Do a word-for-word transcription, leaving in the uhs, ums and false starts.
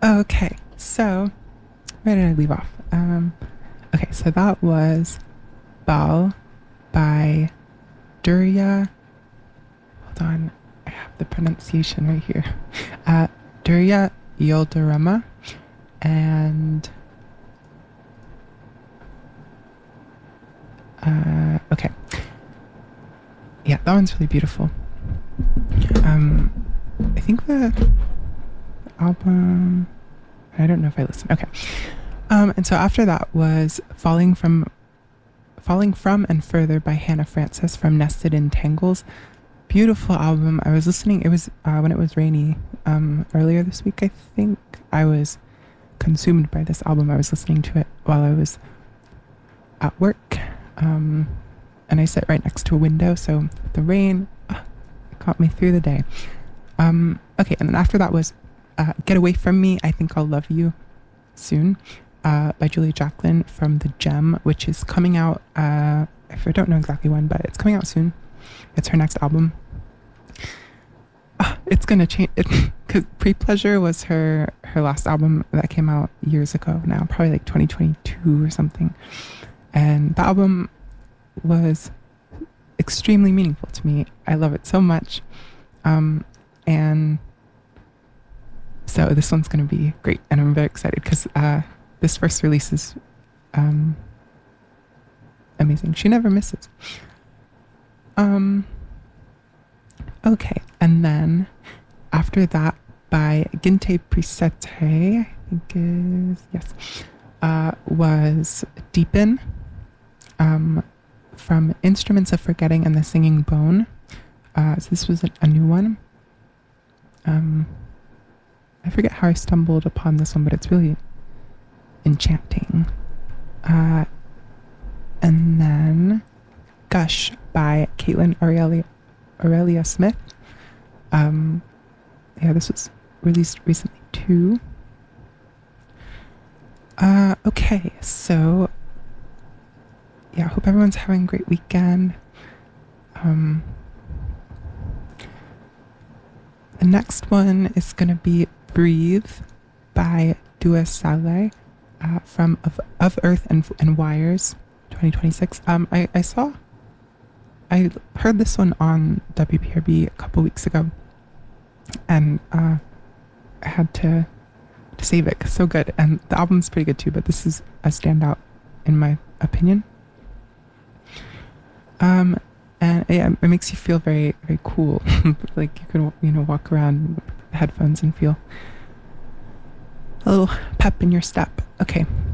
Okay, so where did I leave off? Um, okay, so that was Bal by Durya. Hold on, I have the pronunciation right here. Uh, Durya Yildirama. And uh, okay, yeah, that one's really beautiful. Um, I think the album. I don't know if I listened. Okay, um, and so after that was Falling from Falling From and Further by Hannah Francis from Nested in Tangles. Beautiful album. I was listening, it was uh, when it was rainy um, earlier this week, I think. I was consumed by this album. I was listening to it while I was at work. Um, and I sit right next to a window, so the rain uh, got me through the day. Um, okay, and then after that was uh, Get Away From Me, I Think I'll Love You Soon. Uh, by Julia Jacqueline from The Gem, which is coming out, uh, I don't know exactly when, but it's coming out soon. It's her next album. Uh, it's going to change, because Pre-Pleasure was her, her last album that came out years ago now, probably like twenty twenty-two or something. And the album was extremely meaningful to me. I love it so much. Um, and so this one's going to be great, and I'm very excited because uh, this first release is um, amazing. She never misses. Um, okay, and then after that, by Ginte Prisete, I think is, yes, uh, was Deepen, um, from Instruments of Forgetting and the Singing Bone. Uh, so this was a, a new one. Um, I forget how I stumbled upon this one, but it's really enchanting. Uh, and then Gush by Caitlin Aurelia, Aurelia Smith. Um, yeah, this was released recently too. Uh, okay, so yeah, I hope everyone's having a great weekend. Um, the next one is going to be Breathe by Dua Saleh. Uh, from of, of Earth and and Wires, twenty twenty-six. Um, I, I saw, I heard this one on W P R B a couple weeks ago, and uh, I had to to save it. 'Cause so good, and the album's pretty good too. But this is a standout in my opinion. Um, and yeah, it makes you feel very very cool. Like you can you know walk around with headphones and feel a little pep in your step. Okay,